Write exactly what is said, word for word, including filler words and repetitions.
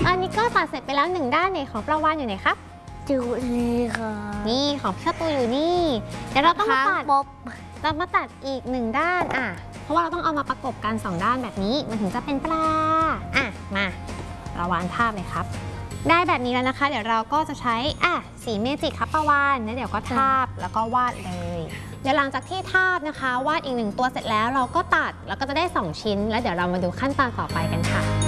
อันนี้ก็ตัดเสร็จไปแล้วหนึ่งด้านเนี่ยของปลาวานอยู่ไหนครับจูนี่ค่ะนี่ของพี่ตูอยู่นี่เดี๋ยวเราต้องมาตัดป๊อบเรามาตัดอีกหนึ่งด้านอ่ะเพราะว่าเราต้องเอามาประกบกันสองด้านแบบนี้มันถึงจะเป็นปลาอ่ะมาเราวาดภาพเลยครับได้แบบนี้แล้วนะคะเดี๋ยวเราก็จะใช้อ่ะสีเมจิกครับปลาวานแล้วเดี๋ยวก็ทาบแล้วก็วาดเลยเดี๋ยวหลังจากที่ทาบนะคะวาดอีกหนึ่งตัวเสร็จแล้วเราก็ตัดแล้วก็จะได้สองชิ้นแล้วเดี๋ยวเรามาดูขั้นตอนต่อไปกันค่ะ